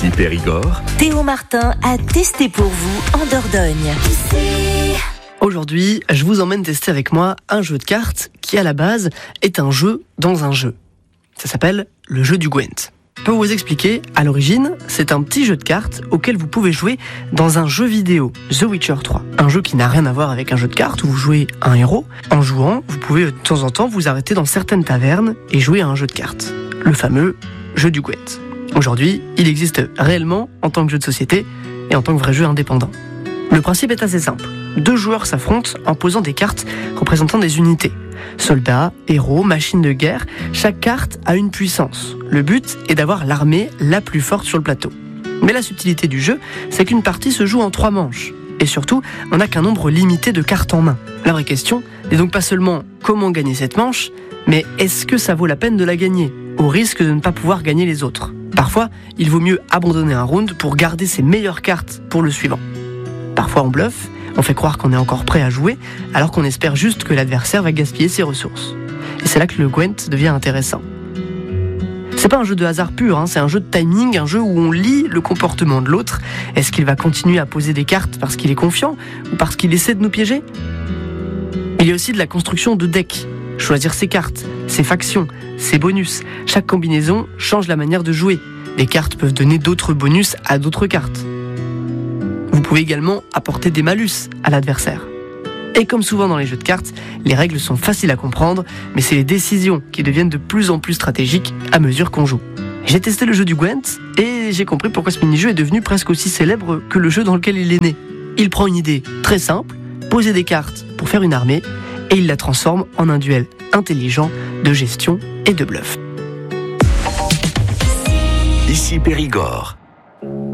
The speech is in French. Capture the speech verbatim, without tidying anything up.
Ici Périgord. Théo Martin a testé pour vous en Dordogne. Aujourd'hui, je vous emmène tester avec moi un jeu de cartes qui, à la base, est un jeu dans un jeu. Ça s'appelle le jeu du Gwent. Pour vous expliquer, à l'origine, c'est un petit jeu de cartes auquel vous pouvez jouer dans un jeu vidéo, The Witcher trois. Un jeu qui n'a rien à voir avec un jeu de cartes où vous jouez un héros. En jouant, vous pouvez de temps en temps vous arrêter dans certaines tavernes et jouer à un jeu de cartes. Le fameux jeu du Gwent. Aujourd'hui, il existe réellement en tant que jeu de société et en tant que vrai jeu indépendant. Le principe est assez simple. Deux joueurs s'affrontent en posant des cartes représentant des unités. Soldats, héros, machines de guerre, chaque carte a une puissance. Le but est d'avoir l'armée la plus forte sur le plateau. Mais la subtilité du jeu, c'est qu'une partie se joue en trois manches. Et surtout, on n'a qu'un nombre limité de cartes en main. La vraie question n'est donc pas seulement comment gagner cette manche, mais est-ce que ça vaut la peine de la gagner, au risque de ne pas pouvoir gagner les autres. Parfois, il vaut mieux abandonner un round pour garder ses meilleures cartes pour le suivant. Parfois on bluffe, on fait croire qu'on est encore prêt à jouer, alors qu'on espère juste que l'adversaire va gaspiller ses ressources. Et c'est là que le Gwent devient intéressant. C'est pas un jeu de hasard pur, hein, c'est un jeu de timing, un jeu où on lit le comportement de l'autre. Est-ce qu'il va continuer à poser des cartes parce qu'il est confiant ou parce qu'il essaie de nous piéger ? Il y a aussi de la construction de decks. Choisir ses cartes, ses factions, ses bonus. Chaque combinaison change la manière de jouer. Des cartes peuvent donner d'autres bonus à d'autres cartes. Vous pouvez également apporter des malus à l'adversaire. Et comme souvent dans les jeux de cartes, les règles sont faciles à comprendre, mais c'est les décisions qui deviennent de plus en plus stratégiques à mesure qu'on joue. J'ai testé le jeu du Gwent et j'ai compris pourquoi ce mini-jeu est devenu presque aussi célèbre que le jeu dans lequel il est né. Il prend une idée très simple, poser des cartes pour faire une armée, et il la transforme en un duel intelligent de gestion et de bluff. Ici Périgord.